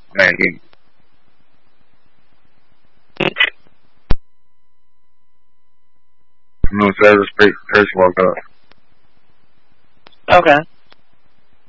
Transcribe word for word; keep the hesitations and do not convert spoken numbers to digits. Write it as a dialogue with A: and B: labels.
A: Man, he, no service person walked up.
B: Okay.